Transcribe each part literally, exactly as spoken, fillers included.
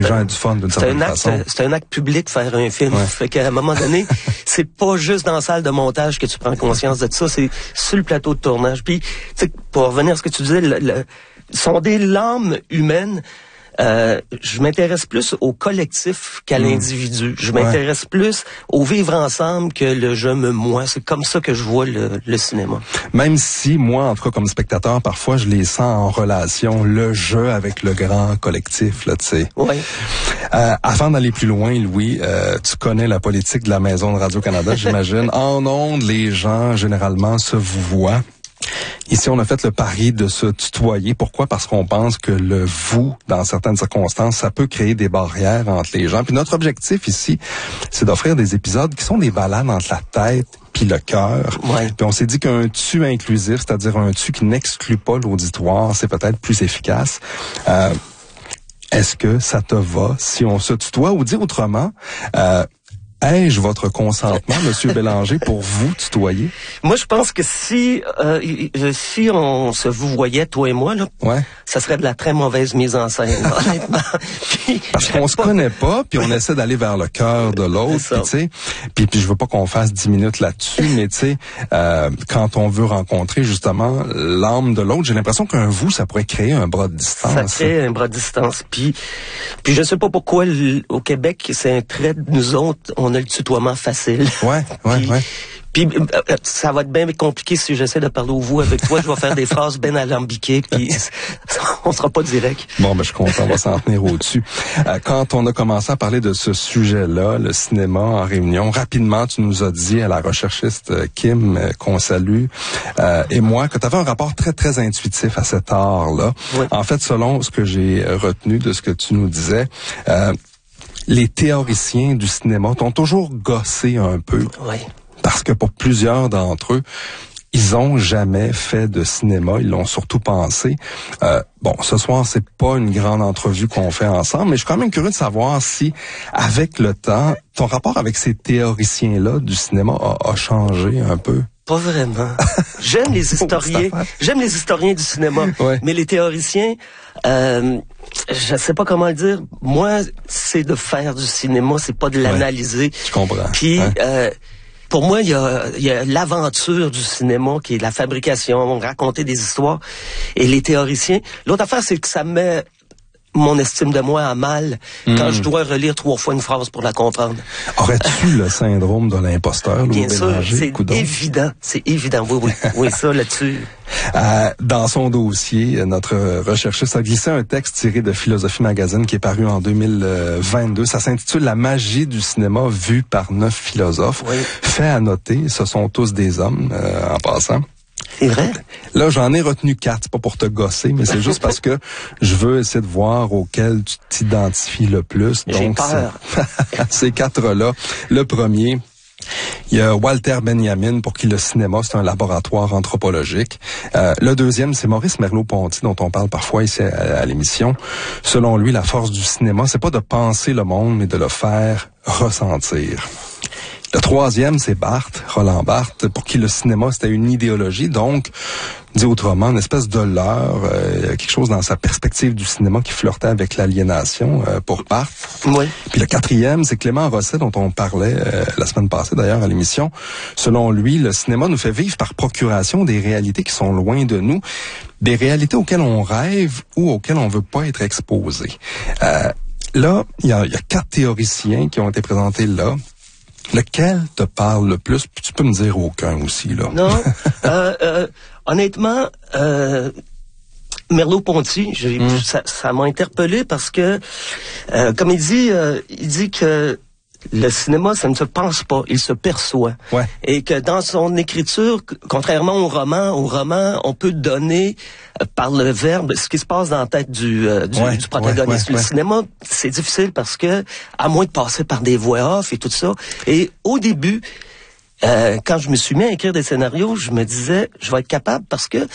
Les gens ont du fun d'une certaine c'est un acte, façon. C'est un acte public faire un film. Ouais. Fait qu'à un moment donné, c'est pas juste dans la salle de montage que tu prends conscience de ça, c'est sur le plateau de tournage. Puis, tu sais, pour revenir à ce que tu disais, le, le, sonder l'âme humaine, Euh, je m'intéresse plus au collectif qu'à mmh. l'individu. Je m'intéresse ouais. plus au vivre ensemble que le je me moi. C'est comme ça que je vois le, le cinéma. Même si, moi, en tout cas, comme spectateur, parfois, je les sens en relation, le jeu avec le grand collectif, là, tu sais. Oui. Euh, avant d'aller plus loin, Louis, euh, tu connais la politique de la Maison de Radio-Canada, j'imagine. En ondes, les gens, généralement, se vouvoient. Ici, on a fait le pari de se tutoyer. Pourquoi? Parce qu'on pense que le vous, dans certaines circonstances, ça peut créer des barrières entre les gens. Puis notre objectif ici, c'est d'offrir des épisodes qui sont des balades entre la tête puis le cœur. Ouais. Puis on s'est dit qu'un tu inclusif, c'est-à-dire un tu qui n'exclut pas l'auditoire, c'est peut-être plus efficace. Euh, est-ce que ça te va si on se tutoie? Ou dire autrement, euh, ai-je votre consentement, Monsieur Bélanger, pour vous tutoyer? Moi, je pense que si euh, si on se vous voyait, toi et moi, là, ouais. ça serait de la très mauvaise mise en scène, honnêtement. Puis, parce qu'on se pas... connaît pas, puis on essaie d'aller vers le cœur de l'autre, puis tu sais, puis puis je veux pas qu'on fasse dix minutes là-dessus, mais tu sais, euh, quand on veut rencontrer justement l'âme de l'autre, j'ai l'impression qu'un vous, ça pourrait créer un bras de distance. Ça crée un bras de distance, puis puis je sais pas pourquoi au Québec, c'est un trait de nous autres, on on a le tutoiement facile. Ouais, ouais, puis, ouais. Puis euh, ça va être bien compliqué si j'essaie de parler au vous avec toi. Je vais faire des phrases bien alambiquées, puis on sera pas direct. Bon, ben je suis content, on va s'en tenir au-dessus. Euh, quand on a commencé à parler de ce sujet-là, le cinéma en réunion, rapidement, tu nous as dit à la recherchiste Kim, euh, qu'on salue, euh, et moi, que tu avais un rapport très, très intuitif à cet art-là. Oui. En fait, selon ce que j'ai retenu de ce que tu nous disais, euh, les théoriciens du cinéma t'ont toujours gossé un peu. Oui. Parce que pour plusieurs d'entre eux, ils ont jamais fait de cinéma, ils l'ont surtout pensé. Euh, bon, ce soir, c'est pas une grande entrevue qu'on fait ensemble, mais je suis quand même curieux de savoir si, avec le temps, ton rapport avec ces théoriciens-là du cinéma a, a changé un peu. Pas vraiment. J'aime les historiens. J'aime les historiens du cinéma. Ouais. Mais les théoriciens, euh, je sais pas comment le dire. Moi, c'est de faire du cinéma, c'est pas de l'analyser. Ouais, je comprends. Puis, hein? euh, pour moi, il y a, il y a l'aventure du cinéma qui est la fabrication, raconter des histoires. Et les théoriciens, l'autre affaire, c'est que ça met mon estime de moi à mal mmh. quand je dois relire trois fois une phrase pour la comprendre. Aurais-tu le syndrome de l'imposteur, Louis Bien sûr, Bélanger, c'est coudonc? évident, c'est évident, oui, oui, oui, ça là-dessus. Euh, dans son dossier, notre recherchiste a glissé un texte tiré de Philosophie Magazine qui est paru en deux mille vingt-deux. Ça s'intitule « La magie du cinéma vue par neuf philosophes oui. ». Fait à noter, ce sont tous des hommes, euh, en passant. C'est vrai? Là, j'en ai retenu quatre. C'est pas pour te gosser, mais c'est juste parce que je veux essayer de voir auquel tu t'identifies le plus. J'ai Donc, peur. Ces quatre-là. Le premier, il y a Walter Benjamin, pour qui le cinéma, c'est un laboratoire anthropologique. Euh, le deuxième, c'est Maurice Merleau-Ponty, dont on parle parfois ici à, à l'émission. Selon lui, la force du cinéma, c'est pas de penser le monde, mais de le faire ressentir. Le troisième, c'est Barthes, Roland Barthes, pour qui le cinéma, c'était une idéologie, donc, dit autrement, une espèce de leurre, euh, quelque chose dans sa perspective du cinéma qui flirtait avec l'aliénation euh, pour Barthes. Oui. Puis le quatrième, c'est Clément Rosset, dont on parlait euh, la semaine passée d'ailleurs à l'émission. Selon lui, le cinéma nous fait vivre par procuration des réalités qui sont loin de nous, des réalités auxquelles on rêve ou auxquelles on veut pas être exposé. Euh, là, il y a, y a quatre théoriciens qui ont été présentés là. Lequel te parle le plus? Puis tu peux me dire aucun aussi, là. Non. euh, euh, honnêtement, euh, Merleau-Ponty, j'ai, mm. ça, ça m'a interpellé parce que, euh, comme il dit, euh, il dit que le cinéma, ça ne se pense pas, il se perçoit. Ouais. Et que dans son écriture, contrairement au roman, au roman, on peut donner euh, par le verbe ce qui se passe dans la tête du, euh, du, ouais, du protagoniste. Ouais, ouais, le ouais. cinéma, c'est difficile parce que, à moins de passer par des voix off et tout ça. Et au début, euh, quand je me suis mis à écrire des scénarios, je me disais, je vais être capable parce que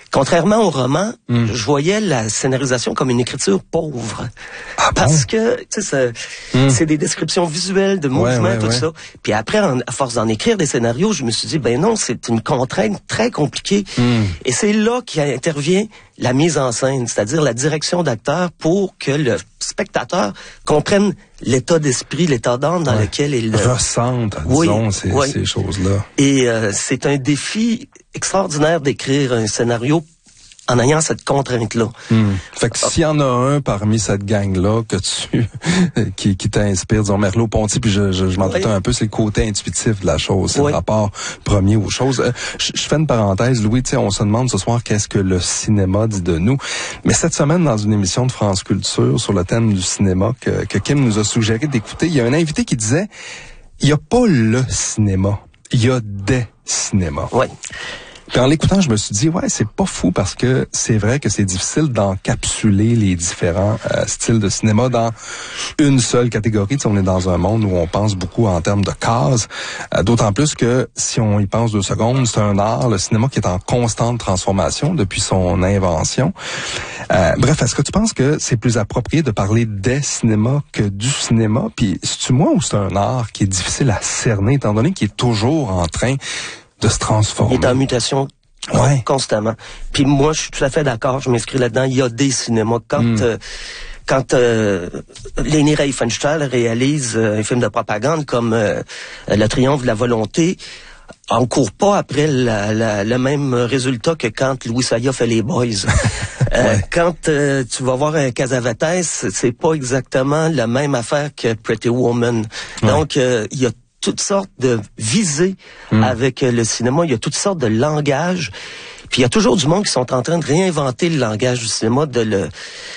Contrairement au roman, mm. je voyais la scénarisation comme une écriture pauvre. Ah bon? Parce que, tu sais, mm. c'est des descriptions visuelles de mouvements, ouais, ouais, tout ouais. ça. Puis après, en, à force d'en écrire des scénarios, je me suis dit, ben non, c'est une contrainte très compliquée. Mm. Et c'est là qu'intervient la mise en scène, c'est-à-dire la direction d'acteur pour que le spectateur comprenne l'état d'esprit, l'état d'âme dans ouais. lequel il ressente, oui, disons, ces, oui. ces choses-là. Et euh, c'est un défi extraordinaire d'écrire un scénario en ayant cette contrainte-là. Hum. Fait que s'il y en a un parmi cette gang-là que tu qui, qui t'inspire, disons Merleau-Ponty, puis je, je, je m'en doutais oui. un peu, c'est le côté intuitif de la chose, c'est oui. le rapport premier aux choses. Euh, je, je fais une parenthèse, Louis, tu sais, on se demande ce soir qu'est-ce que le cinéma dit de nous. Mais cette semaine, dans une émission de France Culture sur le thème du cinéma que, que Kim nous a suggéré d'écouter, il y a un invité qui disait, il y a pas le cinéma, il y a des cinémas. Oui. Puis en l'écoutant, je me suis dit, ouais, c'est pas fou parce que c'est vrai que c'est difficile d'encapsuler les différents euh, styles de cinéma dans une seule catégorie. Tu sais, on est dans un monde où on pense beaucoup en termes de cases. Euh, d'autant plus que si on y pense deux secondes, c'est un art, le cinéma qui est en constante transformation depuis son invention. Euh, bref, est-ce que tu penses que c'est plus approprié de parler des cinémas que du cinéma? Puis c'est-tu moi ou c'est un art qui est difficile à cerner étant donné qu'il est toujours en train de se transformer. Il est en mutation ouais. constamment. Puis moi, je suis tout à fait d'accord, je m'inscris là-dedans. Il y a des cinémas. Quand mm. euh, quand euh, Leni Riefenstahl réalise euh, un film de propagande comme euh, Le Triomphe de la volonté, on court pas après la, la, le même résultat que quand Louis Saya fait Les Boys. euh, ouais. Quand euh, tu vas voir un Cassavetes, c'est pas exactement la même affaire que Pretty Woman. Ouais. Donc, euh, il y a toutes sortes de visées mmh. avec le cinéma. Il y a toutes sortes de langages. Puis il y a toujours du monde qui sont en train de réinventer le langage du cinéma. De le,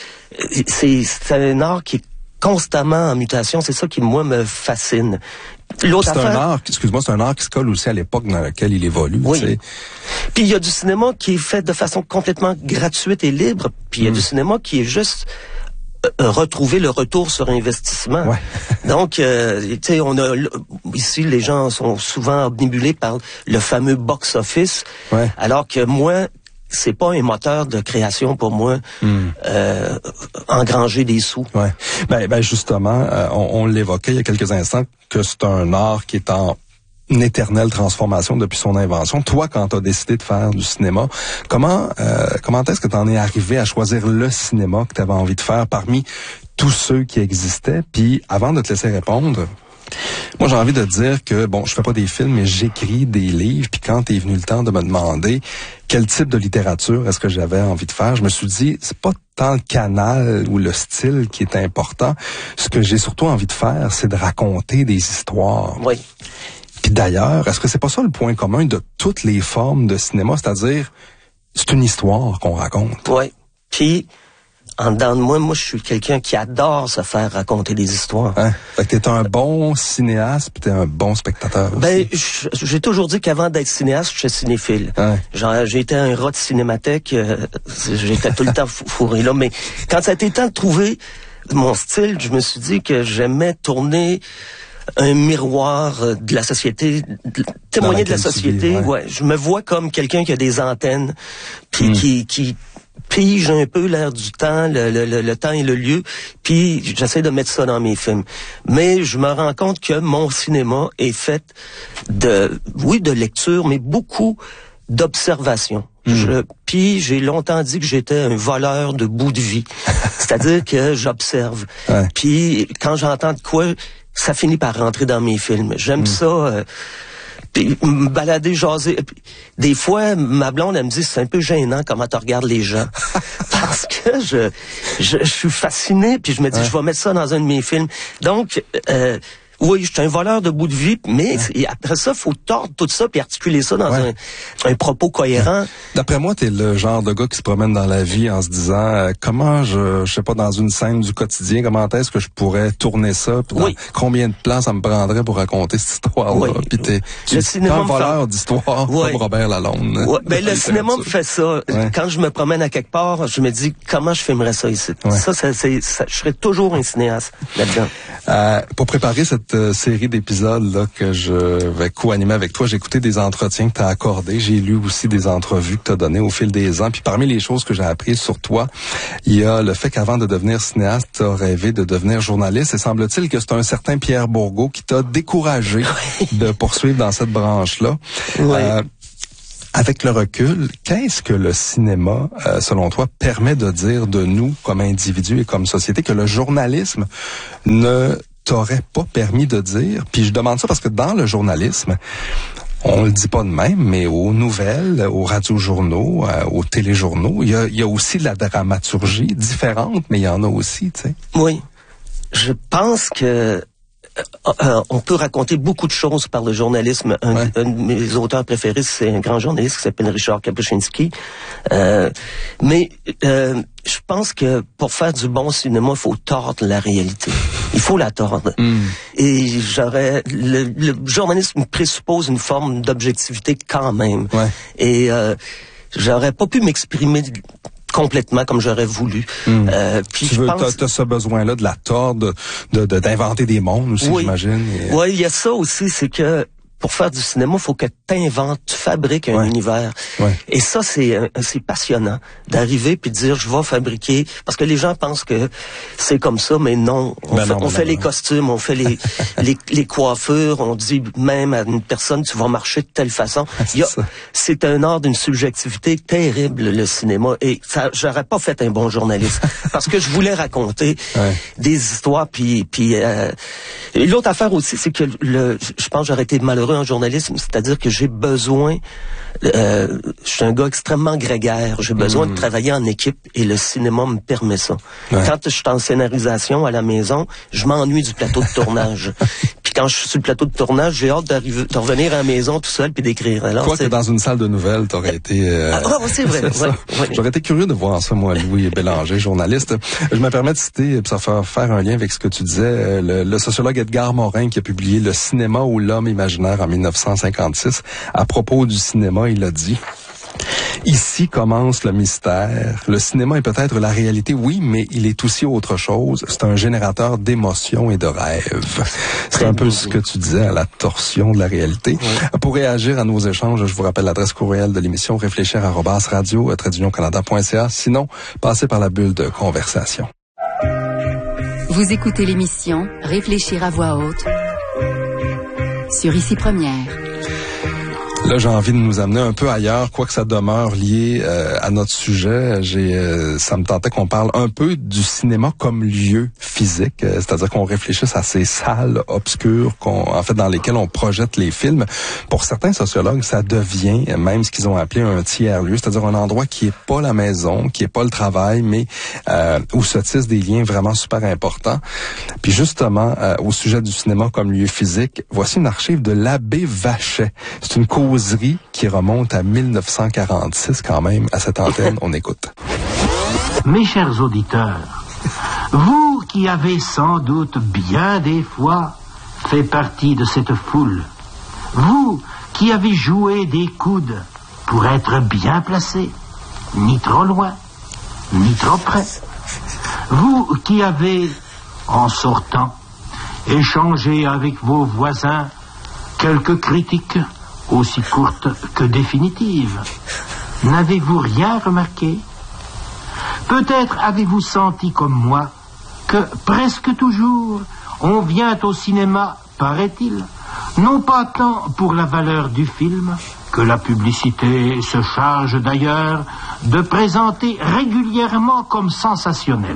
c'est, c'est un art qui est constamment en mutation. C'est ça qui, moi, me fascine. L'autre c'est affaire, un art, excuse-moi, c'est un art qui se colle aussi à l'époque dans laquelle il évolue. Oui. Tu sais. Puis il y a du cinéma qui est fait de façon complètement gratuite et libre. Puis il y a mmh. du cinéma qui est juste Euh, retrouver le retour sur investissement. Ouais. Donc, euh, tu sais, on a ici les gens sont souvent omnibulés par le fameux box-office, ouais. alors que moi, c'est pas un moteur de création pour moi. Mm. Euh, engranger des sous. Ouais. Ben, ben justement, euh, on, on l'évoquait il y a quelques instants que c'est un art qui est en une éternelle transformation depuis son invention. Toi, quand tu as décidé de faire du cinéma, comment euh, comment est-ce que tu en es arrivé à choisir le cinéma que tu avais envie de faire parmi tous ceux qui existaient? Puis, avant de te laisser répondre, moi, j'ai envie de dire que, bon, je fais pas des films, mais j'écris des livres. Puis quand est venu le temps de me demander quel type de littérature est-ce que j'avais envie de faire, je me suis dit, c'est pas tant le canal ou le style qui est important. Ce que j'ai surtout envie de faire, c'est de raconter des histoires. Oui. Puis d'ailleurs, est-ce que c'est pas ça le point commun de toutes les formes de cinéma, c'est-à-dire c'est une histoire qu'on raconte. Oui. Puis en dedans de moi, moi je suis quelqu'un qui adore se faire raconter des histoires. Hein? Fait que t'es un bon cinéaste, puis t'es un bon spectateur aussi. Ben, j'ai toujours dit qu'avant d'être cinéaste, je suis cinéphile. Hein? Genre, j'ai été un rat de cinémathèque, euh, j'étais tout le temps fourré là, mais quand ça a été temps de trouver mon style, je me suis dit que j'aimais tourner un miroir de la société, témoigner de la société. Vis, ouais. Ouais, je me vois comme quelqu'un qui a des antennes, puis mm. qui, qui pige un peu l'air du temps, le, le, le, le temps et le lieu, puis j'essaie de mettre ça dans mes films. Mais je me rends compte que mon cinéma est fait de, oui, de lecture, mais beaucoup d'observation. Mm. Je, puis j'ai longtemps dit que j'étais un voleur de bout de vie. C'est-à-dire que j'observe. Ouais. Puis quand j'entends de quoi, ça finit par rentrer dans mes films. J'aime mm. ça. Euh, puis me balader, jaser. Des fois, ma blonde, elle me dit, c'est un peu gênant comment tu regardes les gens. Parce que je, je, je suis fasciné, puis je me dis, ouais. je vais mettre ça dans un de mes films. Donc, euh, oui, je suis un voleur de bout de vie, mais ouais. après ça, faut tordre tout ça puis articuler ça dans ouais. un, un propos cohérent. D'après moi, t'es le genre de gars qui se promène dans la vie en se disant euh, comment je, je sais pas, dans une scène du quotidien, comment est-ce que je pourrais tourner ça, puis oui. combien de plans ça me prendrait pour raconter cette histoire-là. Oui. Puis t'es, le t'es un voleur fait... d'histoire oui. comme Robert Lalonde. Oui. Ben, le cinéma me fait ça. Ouais. Quand je me promène à quelque part, je me dis comment je filmerais ça ici. Ouais. Ça, ça, c'est, ça, je serais toujours un cinéaste là-dedans. Euh, pour préparer cette euh, série d'épisodes là que je vais co-animer avec toi, j'ai écouté des entretiens que tu as accordés, j'ai lu aussi des entrevues que tu as données au fil des ans. Puis parmi les choses que j'ai apprises sur toi, il y a le fait qu'avant de devenir cinéaste, tu as rêvé de devenir journaliste. Et semble-t-il que c'est un certain Pierre Bourgault qui t'a découragé de poursuivre dans cette branche-là. Oui. Euh, Avec le recul, qu'est-ce que le cinéma, euh, selon toi, permet de dire de nous comme individus et comme société que le journalisme ne t'aurait pas permis de dire? Puis je demande ça parce que dans le journalisme, on le dit pas de même, mais aux nouvelles, aux radiojournaux, euh, aux téléjournaux, il y a, il y a aussi de la dramaturgie différente, mais il y en a aussi, tu sais. Oui. Je pense que Euh, on peut raconter beaucoup de choses par le journalisme. Un, ouais. un de mes auteurs préférés, c'est un grand journaliste qui s'appelle Richard Kapuscinski. Euh, mais euh, je pense que pour faire du bon cinéma, il faut tordre la réalité. Il faut la tordre. Mm. Et j'aurais... Le, le journalisme présuppose une forme d'objectivité quand même. Ouais. Et euh, j'aurais pas pu m'exprimer complètement comme j'aurais voulu. Mmh. Euh, puis tu je veux, pense... t'as, t'as ce besoin-là de la tordre, de, de, d'inventer des mondes aussi, oui. j'imagine. Et... Oui, il y a ça aussi, c'est que pour faire du cinéma, il faut que tu inventes, tu fabriques un ouais. univers. Ouais. Et ça, c'est c'est passionnant d'arriver puis de dire, je vais fabriquer... Parce que les gens pensent que c'est comme ça, mais non. On ben fait, non, on ben fait non, les non. costumes, on fait les, les les coiffures, on dit même à une personne, tu vas marcher de telle façon. c'est, Il y a, ça. c'est un art d'une subjectivité terrible, le cinéma. Et ça, j'aurais pas fait un bon journaliste. Parce que je voulais raconter ouais. des histoires. Puis, puis euh, et l'autre affaire aussi, c'est que le, je pense que j'aurais été malheureux en journalisme, c'est-à-dire que j'ai besoin, euh, je suis un gars extrêmement grégaire, j'ai besoin mmh. de travailler en équipe et le cinéma me permet ça. Ouais. Quand je suis en scénarisation à la maison, je m'ennuie du plateau de tournage. Puis quand je suis sur le plateau de tournage, j'ai hâte d'arriver, de revenir à la maison tout seul puis d'écrire. Alors, toi c'est... que dans une salle de nouvelles, t'aurais été... Euh... Ah, oh, c'est vrai. c'est ouais, ouais. J'aurais été curieux de voir ça, moi, Louis Bélanger, journaliste. Je me permets de citer, ça va faire un lien avec ce que tu disais, le, le sociologue Edgar Morin qui a publié Le cinéma ou l'homme imaginaire en dix-neuf cent cinquante-six. À propos du cinéma, il a dit... Ici commence le mystère. Le cinéma est peut-être la réalité, oui, mais il est aussi autre chose. C'est un générateur d'émotions et de rêves. C'est un peu ce que tu disais à la torsion de la réalité. Oui. Pour réagir à nos échanges, je vous rappelle l'adresse courriel de l'émission réfléchir arobase radio trait d'union canada point c a. Sinon, passez par la bulle de conversation. Vous écoutez l'émission Réfléchir à voix haute sur Ici Première. Là, j'ai envie de nous amener un peu ailleurs, quoique ça demeure lié euh, à notre sujet. J'ai, euh, ça me tentait qu'on parle un peu du cinéma comme lieu physique, euh, c'est-à-dire qu'on réfléchisse à ces salles obscures, qu'on, en fait, dans lesquelles on projette les films. Pour certains sociologues, ça devient même ce qu'ils ont appelé un tiers-lieu, c'est-à-dire un endroit qui est pas la maison, qui est pas le travail, mais euh, où se tissent des liens vraiment super importants. Puis justement, euh, au sujet du cinéma comme lieu physique, voici une archive de l'abbé Vachey. C'est une causerie qui remonte à dix-neuf cent quarante-six quand même. À cette antenne, on écoute. Mes chers auditeurs, vous qui avez sans doute bien des fois fait partie de cette foule, vous qui avez joué des coudes pour être bien placé, ni trop loin, ni trop près, vous qui avez, en sortant, échangé avec vos voisins quelques critiques aussi courtes que définitives, n'avez-vous rien remarqué? Peut-être avez-vous senti comme moi que presque toujours on vient au cinéma, paraît-il, non pas tant pour la valeur du film, que la publicité se charge d'ailleurs de présenter régulièrement comme sensationnel,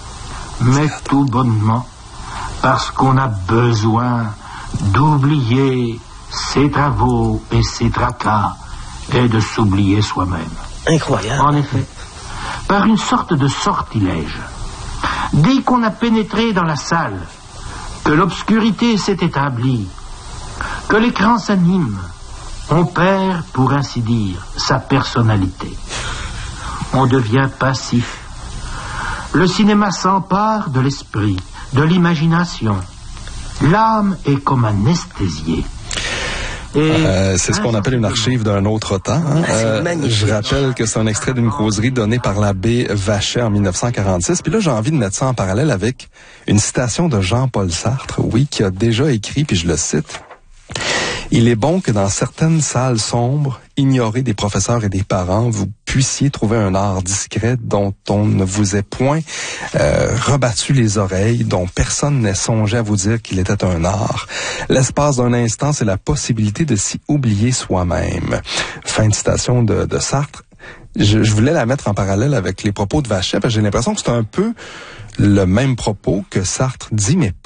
mais tout bonnement parce qu'on a besoin d'oublier ses travaux et ses tracas et de s'oublier soi-même. Incroyable. En effet, par une sorte de sortilège, dès qu'on a pénétré dans la salle, que l'obscurité s'est établie, que l'écran s'anime, on perd, pour ainsi dire, sa personnalité. On devient passif. Le cinéma s'empare de l'esprit, de l'imagination. L'âme est comme anesthésiée. Euh, c'est ce qu'on appelle une archive d'un autre temps. Hein. Ah, c'est magnifique. Je rappelle que c'est un extrait d'une causerie donnée par l'abbé Vachet en dix-neuf cent quarante-six. Puis là, j'ai envie de mettre ça en parallèle avec une citation de Jean-Paul Sartre, oui, qui a déjà écrit, puis je le cite. « Il est bon que dans certaines salles sombres, ignorées des professeurs et des parents, vous puissiez trouver un art discret dont on ne vous ait point euh, rebattu les oreilles, dont personne n'ait songé à vous dire qu'il était un art. L'espace d'un instant, c'est la possibilité de s'y oublier soi-même. » Fin de citation de, de Sartre. Je, je voulais la mettre en parallèle avec les propos de Vachet, parce que j'ai l'impression que c'est un peu le même propos que Sartre dit, mais